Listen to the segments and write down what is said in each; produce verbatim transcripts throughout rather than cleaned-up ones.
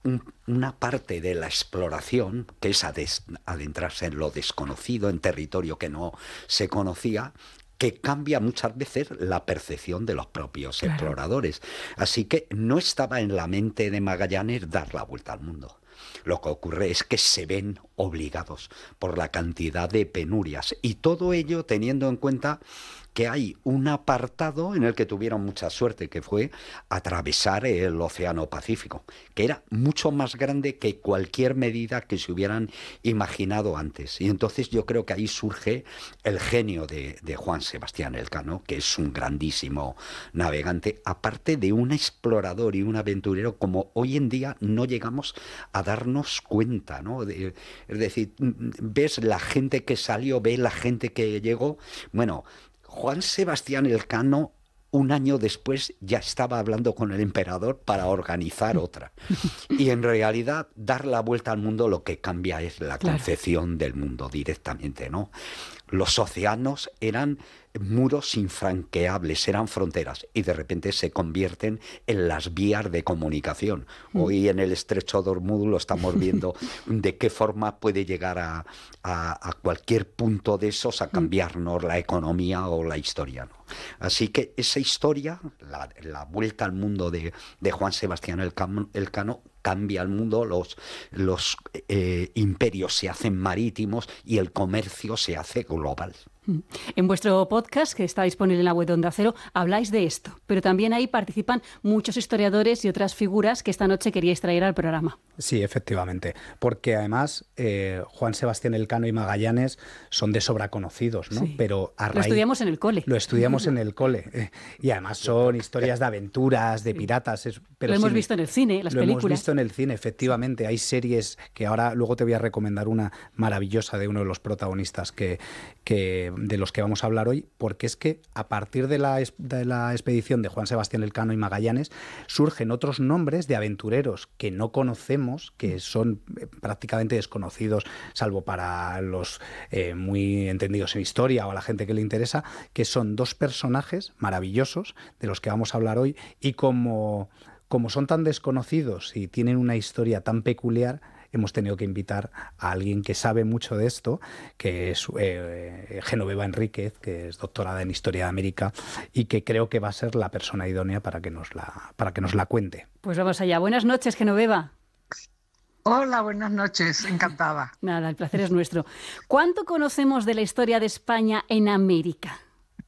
un, una parte de la exploración, que es adentrarse en lo desconocido, en territorio que no se conocía, que cambia muchas veces la percepción de los propios claro. exploradores. Así que no estaba en la mente de Magallanes dar la vuelta al mundo. Lo que ocurre es que se ven obligados por la cantidad de penurias, y todo ello teniendo en cuenta que hay un apartado en el que tuvieron mucha suerte, que fue atravesar el Océano Pacífico, que era mucho más grande que cualquier medida que se hubieran imaginado antes. Y entonces yo creo que ahí surge el genio de, de Juan Sebastián Elcano, que es un grandísimo navegante, aparte de un explorador y un aventurero como hoy en día no llegamos a darnos cuenta, ¿no? De, es decir, ves la gente que salió, ves la gente que llegó. Bueno, Juan Sebastián Elcano, un año después, ya estaba hablando con el emperador para organizar otra. Y en realidad, dar la vuelta al mundo lo que cambia es la claro. concepción del mundo directamente, ¿no? Los océanos eran muros infranqueables, eran fronteras, y de repente se convierten en las vías de comunicación. Hoy en el estrecho de Hormuz lo estamos viendo de qué forma puede llegar a, a, a cualquier punto de esos a cambiarnos la economía o la historia, ¿no? Así que esa historia, la, la vuelta al mundo de, de Juan Sebastián Elcano, Elcano cambia el mundo, los, los eh, imperios se hacen marítimos y el comercio se hace global. En vuestro podcast, que está disponible en la web de Onda Cero, habláis de esto, pero también ahí participan muchos historiadores y otras figuras que esta noche queríais traer al programa. Sí, efectivamente, porque además eh, Juan Sebastián Elcano y Magallanes son de sobra conocidos, ¿no? Sí. Pero a raíz, lo estudiamos en el cole. Lo estudiamos en el cole, eh, y además son historias de aventuras, de piratas. Es, pero lo hemos sí, visto en el cine, las lo películas. Lo hemos visto en el cine, efectivamente. Hay series que ahora luego te voy a recomendar una maravillosa de uno de los protagonistas que, que de los que vamos a hablar hoy, porque es que a partir de la, de la expedición de Juan Sebastián Elcano y Magallanes surgen otros nombres de aventureros que no conocemos, que son prácticamente desconocidos, salvo para los eh, muy entendidos en historia o a la gente que le interesa, que son dos personajes maravillosos de los que vamos a hablar hoy, y como, como son tan desconocidos y tienen una historia tan peculiar, hemos tenido que invitar a alguien que sabe mucho de esto, que es eh, Genoveva Enríquez, que es doctorada en Historia de América, y que creo que va a ser la persona idónea para que nos la, para que nos la cuente. Pues vamos allá. Buenas noches, Genoveva. Hola, buenas noches, encantada. Nada, el placer es nuestro. ¿Cuánto conocemos de la historia de España en América?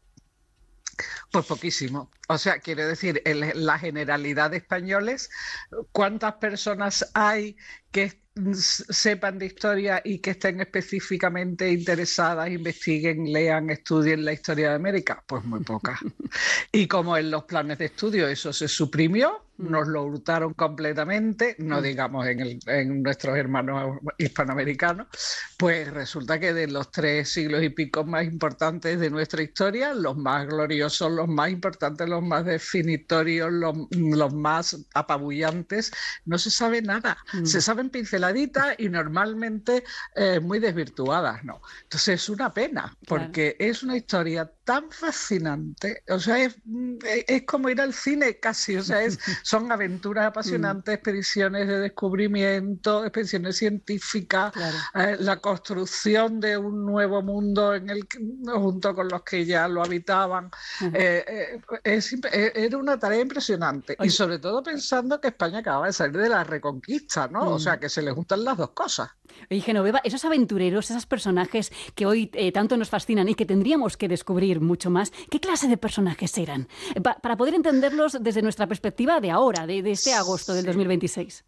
Pues poquísimo. O sea, quiero decir, en la generalidad de españoles, ¿cuántas personas hay que sepan de historia y que estén específicamente interesadas, investiguen, lean, estudien la historia de América? Pues muy pocas. Y como en los planes de estudio eso se suprimió, nos lo hurtaron completamente, no digamos en, el, en nuestros hermanos hispanoamericanos, pues resulta que de los tres siglos y pico más importantes de nuestra historia, los más gloriosos, los más importantes, los más definitorios, los, los más apabullantes, no se sabe nada. Mm. Se saben pinceladitas y normalmente eh, muy desvirtuadas, ¿no? Entonces es una pena, porque claro. es una historia tan fascinante, o sea, es, es como ir al cine casi, o sea, es, son aventuras apasionantes, expediciones de descubrimiento, expediciones científicas, claro. eh, la construcción de un nuevo mundo en el que, junto con los que ya lo habitaban. Uh-huh. eh, eh, es, era una tarea impresionante. Oye. Y sobre todo pensando que España acababa de salir de la Reconquista, ¿no? Uh-huh. O sea, que se le juntan las dos cosas. Oye, Genoveva, esos aventureros, esos personajes que hoy eh, tanto nos fascinan y que tendríamos que descubrir mucho más, ¿qué clase de personajes eran? Pa- para poder entenderlos desde nuestra perspectiva de ahora, de, de este agosto del dos mil veintiséis.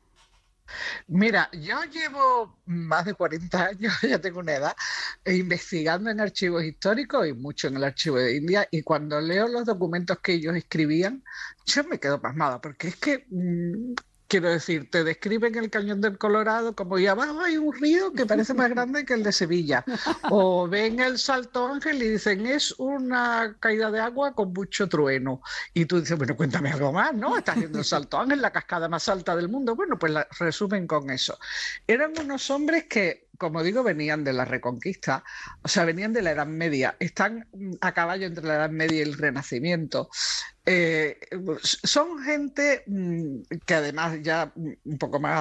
Mira, yo llevo más de cuarenta años, ya tengo una edad, investigando en archivos históricos y mucho en el archivo de India, y cuando leo los documentos que ellos escribían, yo me quedo pasmada, porque es que... Mmm, Quiero decir, te describen el Cañón del Colorado como y abajo hay un río que parece más grande que el de Sevilla. O ven el Salto Ángel y dicen, es una caída de agua con mucho trueno. Y tú dices, bueno, cuéntame algo más, ¿no? Estás viendo el Salto Ángel, la cascada más alta del mundo. Bueno, pues la resumen con eso. Eran unos hombres que, como digo, venían de la Reconquista, o sea, venían de la Edad Media, están a caballo entre la Edad Media y el Renacimiento. Eh, son gente mmm, que además ya un poco más